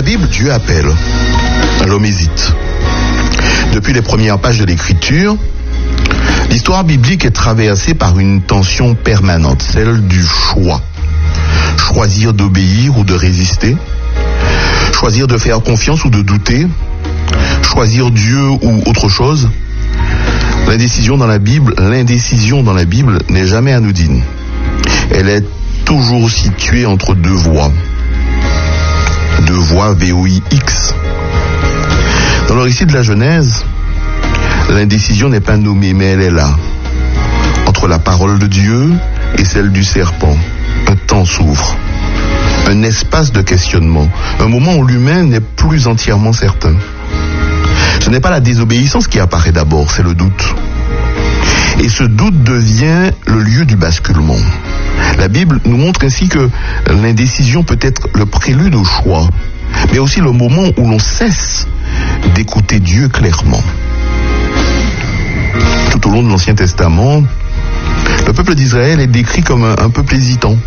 Bible, Dieu appelle. L'homme hésite. Depuis les premières pages de l'Écriture, l'histoire biblique est traversée par une tension permanente, celle du choix. Choisir d'obéir ou de résister, choisir de faire confiance ou de douter, choisir Dieu ou autre chose. L'indécision dans la Bible n'est jamais anodine. Elle est toujours située entre deux voies. Deux voies VOIX. Dans le récit de la Genèse, l'indécision n'est pas nommée, mais elle est là. Entre la parole de Dieu et celle du serpent, un temps s'ouvre. Un espace de questionnement. Un moment où l'humain n'est plus entièrement certain. Ce n'est pas la désobéissance qui apparaît d'abord, c'est le doute. Et ce doute devient le lieu du basculement. La Bible nous montre ainsi que l'indécision peut être le prélude au choix, mais aussi le moment où l'on cesse d'écouter Dieu clairement. Tout au long de l'Ancien Testament, le peuple d'Israël est décrit comme un peuple hésitant.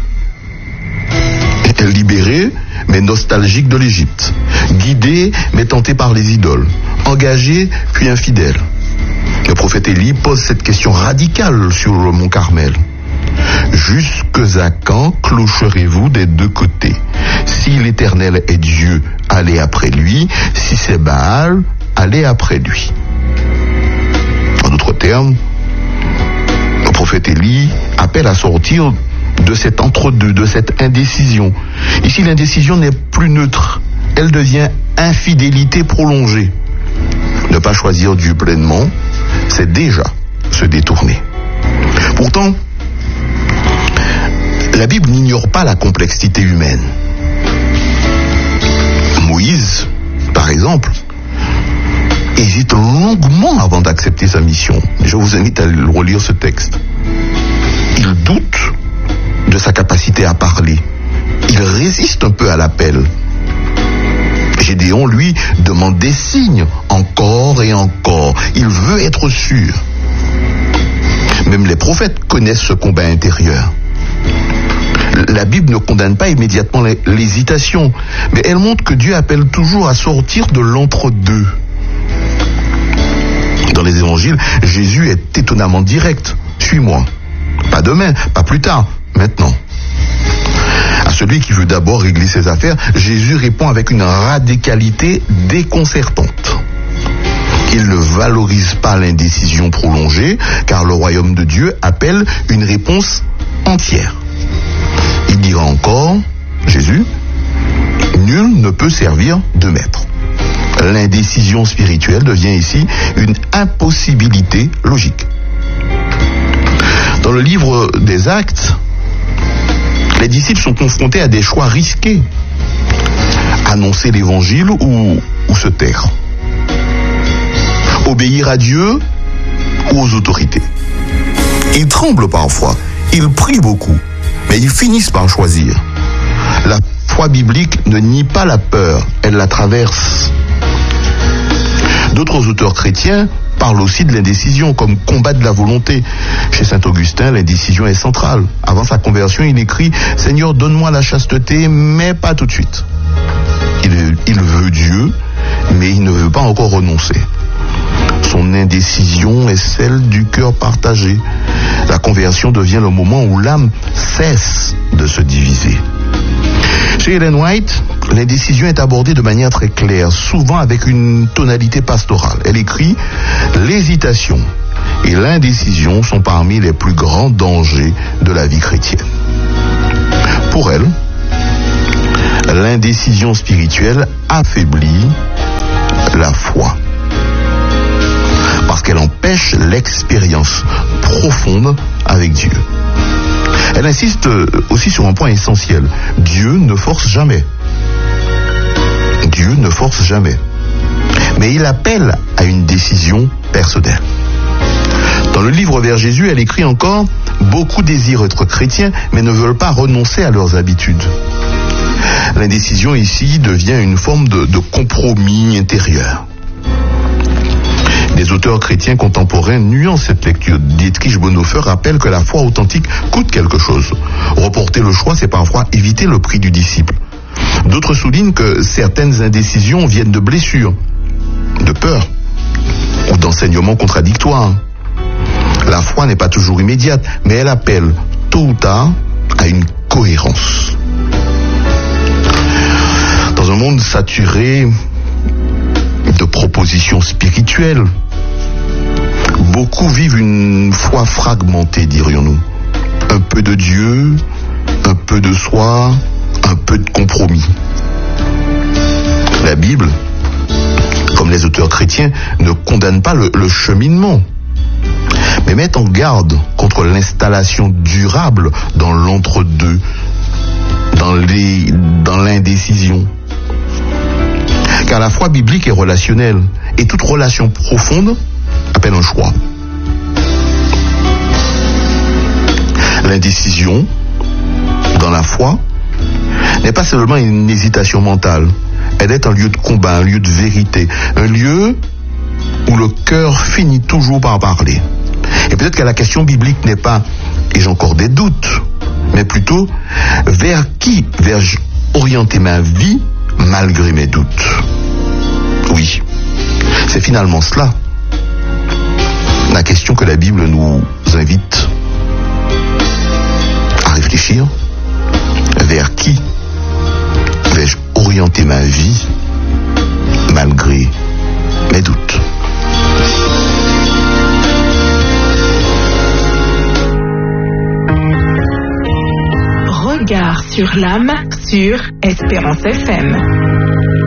Libéré, mais nostalgique de l'Égypte. Guidé, mais tenté par les idoles. Engagé, puis infidèle. Le prophète Élie pose cette question radicale sur le mont Carmel. Jusque à quand clocherez-vous des deux côtés? Si l'Éternel est Dieu, allez après lui. Si c'est Baal, allez après lui. En d'autres termes, le prophète Élie appelle à sortir de cet entre-deux, de cette indécision. Ici, l'indécision n'est plus neutre. Elle devient infidélité prolongée. Ne pas choisir Dieu pleinement, c'est déjà se détourner. Pourtant, la Bible n'ignore pas la complexité humaine. Moïse, par exemple, hésite longuement avant d'accepter sa mission. Je vous invite à relire ce texte. Il doute de sa capacité à parler. Il résiste un peu à l'appel. Gédéon, lui, demande des signes, encore et encore. Il veut être sûr. Même les prophètes connaissent ce combat intérieur. La Bible ne condamne pas immédiatement l'hésitation, mais elle montre que Dieu appelle toujours à sortir de l'entre-deux. Dans les évangiles, Jésus est étonnamment direct. Suis-moi. Pas demain, pas plus tard, maintenant. À celui qui veut d'abord régler ses affaires, Jésus répond avec une radicalité déconcertante. Il ne valorise pas l'indécision prolongée, car le royaume de Dieu appelle une réponse entière. Il dira encore, Jésus, nul ne peut servir deux maîtres. L'indécision spirituelle devient ici une impossibilité logique. Dans le livre des Actes, les disciples sont confrontés à des choix risqués. Annoncer l'évangile ou se taire. Obéir à Dieu ou aux autorités. Ils tremblent parfois, ils prient beaucoup, mais ils finissent par choisir. La foi biblique ne nie pas la peur, elle la traverse. D'autres auteurs chrétiens parlent aussi de l'indécision comme combat de la volonté. Chez saint Augustin, l'indécision est centrale. Avant sa conversion, il écrit « Seigneur, donne-moi la chasteté, mais pas tout de suite ». Il veut Dieu, mais il ne veut pas encore renoncer. Son indécision est celle du cœur partagé. La conversion devient le moment où l'âme cesse de se diviser. Chez Ellen White, l'indécision est abordée de manière très claire, souvent avec une tonalité pastorale. Elle écrit « L'hésitation et l'indécision sont parmi les plus grands dangers de la vie chrétienne. » Pour elle, l'indécision spirituelle affaiblit la foi, parce qu'elle empêche l'expérience profonde avec Dieu. Elle insiste aussi sur un point essentiel. Dieu ne force jamais. Dieu ne force jamais. Mais il appelle à une décision personnelle. Dans le livre Vers Jésus, elle écrit encore « Beaucoup désirent être chrétiens, mais ne veulent pas renoncer à leurs habitudes. » L'indécision ici devient une forme de compromis intérieur. Des auteurs chrétiens contemporains nuancent cette lecture. Dietrich Bonhoeffer rappelle que la foi authentique coûte quelque chose. Reporter le choix, c'est parfois éviter le prix du disciple. D'autres D'autres soulignent que certaines indécisions viennent de blessures, de peur ou d'enseignements contradictoires. La foi n'est pas toujours immédiate, mais elle appelle tôt ou tard à une cohérence. Dans un monde saturé de propositions spirituelles, beaucoup vivent une foi fragmentée, dirions-nous. Un peu de Dieu, un peu de soi, un peu de compromis. La Bible, comme les auteurs chrétiens, ne condamne pas le cheminement, mais met en garde contre l'installation durable dans l'entre-deux, dans l'indécision. Car la foi biblique est relationnelle, et toute relation profonde appelle un choix. L'indécision, dans la foi, n'est pas seulement une hésitation mentale. Elle est un lieu de combat, un lieu de vérité, un lieu où le cœur finit toujours par parler. Et peut-être que la question biblique n'est pas « ai-je encore des doutes ?», mais plutôt « vers qui vais-je orienter ma vie malgré mes doutes ?» Oui, c'est finalement cela, la question que la Bible nous invite à réfléchir. Vers qui vais-je orienter ma vie malgré mes doutes? Regard sur l'âme sur Espérance FM.